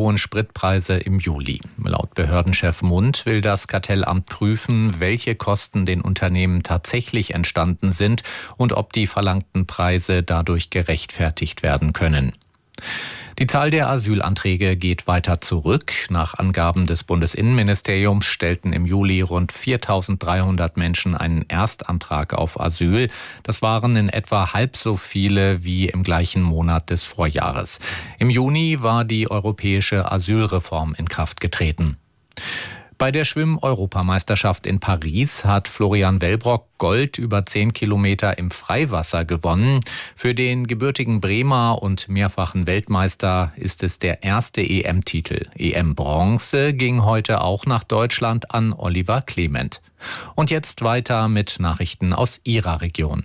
hohen Spritpreise im Juli. Laut Behördenchef Mund will das Kartellamt prüfen, welche Kosten den Unternehmen tatsächlich entstanden sind und ob die verlangten Preise dadurch gerechtfertigt werden können. Die Zahl der Asylanträge geht weiter zurück. Nach Angaben des Bundesinnenministeriums stellten im Juli rund 4.300 Menschen einen Erstantrag auf Asyl. Das waren in etwa halb so viele wie im gleichen Monat des Vorjahres. Im Juni war die europäische Asylreform in Kraft getreten. Bei der Schwimm-Europameisterschaft in Paris hat Florian Wellbrock Gold über 10 Kilometer im Freiwasser gewonnen. Für den gebürtigen Bremer und mehrfachen Weltmeister ist es der erste EM-Titel. EM-Bronze ging heute auch nach Deutschland an Oliver Clement. Und jetzt weiter mit Nachrichten aus Ihrer Region.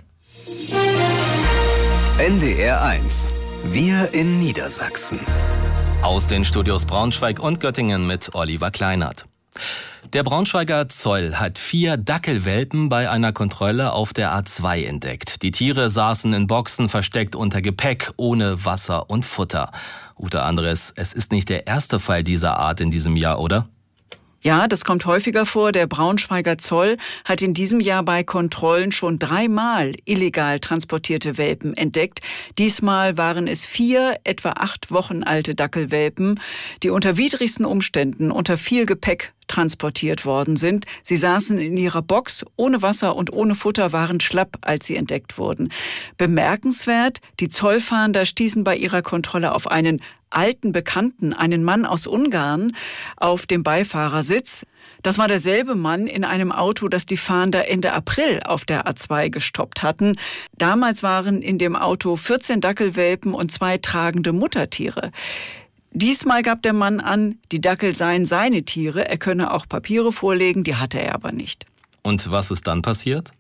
NDR 1. Wir in Niedersachsen. Aus den Studios Braunschweig und Göttingen mit Oliver Kleinert. Der Braunschweiger Zoll hat 4 Dackelwelpen bei einer Kontrolle auf der A2 entdeckt. Die Tiere saßen in Boxen versteckt unter Gepäck, ohne Wasser und Futter. Ute Andres, es ist nicht der erste Fall dieser Art in diesem Jahr, oder? Ja, das kommt häufiger vor. Der Braunschweiger Zoll hat in diesem Jahr bei Kontrollen schon 3-mal illegal transportierte Welpen entdeckt. Diesmal waren es 4 etwa 8 Wochen alte Dackelwelpen, die unter widrigsten Umständen unter viel Gepäck transportiert worden sind. Sie saßen in ihrer Box, ohne Wasser und ohne Futter, waren schlapp, als sie entdeckt wurden. Bemerkenswert, die Zollfahnder stießen bei ihrer Kontrolle auf einen alten Bekannten, einen Mann aus Ungarn, auf dem Beifahrersitz. Das war derselbe Mann in einem Auto, das die Fahnder Ende April auf der A2 gestoppt hatten. Damals waren in dem Auto 14 Dackelwelpen und 2 tragende Muttertiere. Diesmal gab der Mann an, die Dackel seien seine Tiere, er könne auch Papiere vorlegen, die hatte er aber nicht. Und was ist dann passiert?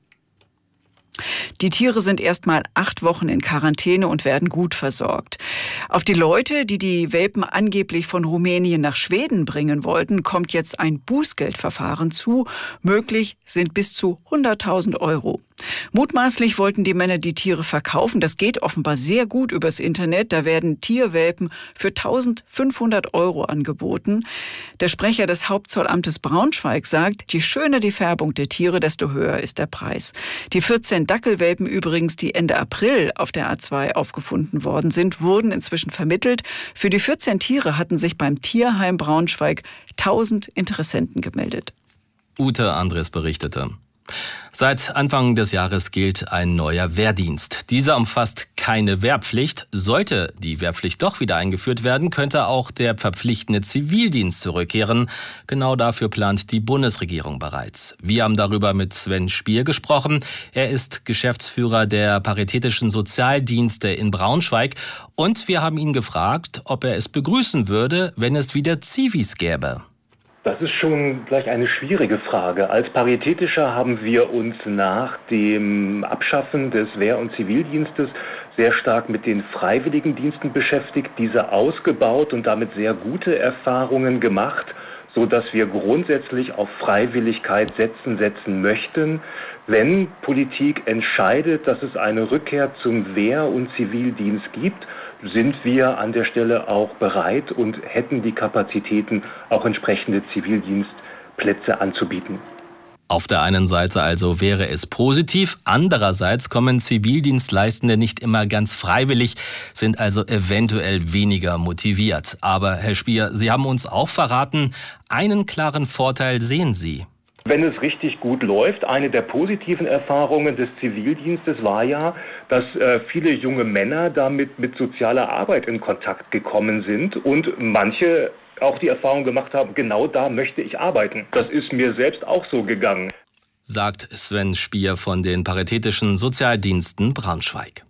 Die Tiere sind erstmal 8 Wochen in Quarantäne und werden gut versorgt. Auf die Leute, die die Welpen angeblich von Rumänien nach Schweden bringen wollten, kommt jetzt ein Bußgeldverfahren zu. Möglich sind bis zu 100.000 €. Mutmaßlich wollten die Männer die Tiere verkaufen. Das geht offenbar sehr gut übers Internet. Da werden Tierwelpen für 1.500 € angeboten. Der Sprecher des Hauptzollamtes Braunschweig sagt, je schöner die Färbung der Tiere, desto höher ist der Preis. Die 14 Dackelwelpen übrigens, die Ende April auf der A2 aufgefunden worden sind, wurden inzwischen vermittelt. Für die 14 Tiere hatten sich beim Tierheim Braunschweig 1.000 Interessenten gemeldet. Ute Andres berichtete. Seit Anfang des Jahres gilt ein neuer Wehrdienst. Dieser umfasst keine Wehrpflicht. Sollte die Wehrpflicht doch wieder eingeführt werden, könnte auch der verpflichtende Zivildienst zurückkehren. Genau dafür plant die Bundesregierung bereits. Wir haben darüber mit Sven Spier gesprochen. Er ist Geschäftsführer der Paritätischen Sozialdienste in Braunschweig. Und wir haben ihn gefragt, ob er es begrüßen würde, wenn es wieder Zivis gäbe. Das ist schon gleich eine schwierige Frage. Als Paritätischer haben wir uns nach dem Abschaffen des Wehr- und Zivildienstes sehr stark mit den Freiwilligendiensten beschäftigt, diese ausgebaut und damit sehr gute Erfahrungen gemacht, sodass wir grundsätzlich auf Freiwilligkeit setzen möchten. Wenn Politik entscheidet, dass es eine Rückkehr zum Wehr- und Zivildienst gibt, sind wir an der Stelle auch bereit und hätten die Kapazitäten, auch entsprechende Zivildienstplätze anzubieten. Auf der einen Seite also wäre es positiv, andererseits kommen Zivildienstleistende nicht immer ganz freiwillig, sind also eventuell weniger motiviert. Aber Herr Spier, Sie haben uns auch verraten, einen klaren Vorteil sehen Sie. Wenn es richtig gut läuft, eine der positiven Erfahrungen des Zivildienstes war ja, dass viele junge Männer damit mit sozialer Arbeit in Kontakt gekommen sind und manche auch die Erfahrung gemacht haben, genau da möchte ich arbeiten. Das ist mir selbst auch so gegangen, sagt Sven Spier von den Paritätischen Sozialdiensten Braunschweig.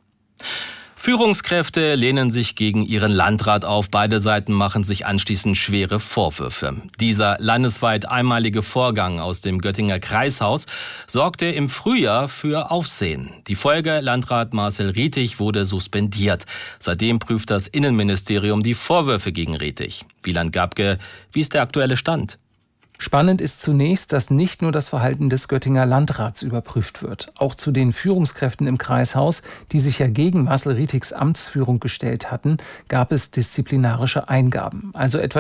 Führungskräfte lehnen sich gegen ihren Landrat auf. Beide Seiten machen sich anschließend schwere Vorwürfe. Dieser landesweit einmalige Vorgang aus dem Göttinger Kreishaus sorgte im Frühjahr für Aufsehen. Die Folge: Landrat Marcel Rietig wurde suspendiert. Seitdem prüft das Innenministerium die Vorwürfe gegen Rietig. Wieland Gabke, wie ist der aktuelle Stand? Spannend ist zunächst, dass nicht nur das Verhalten des Göttinger Landrats überprüft wird. Auch zu den Führungskräften im Kreishaus, die sich ja gegen Marcel Rietigs Amtsführung gestellt hatten, gab es disziplinarische Eingaben. Also etwa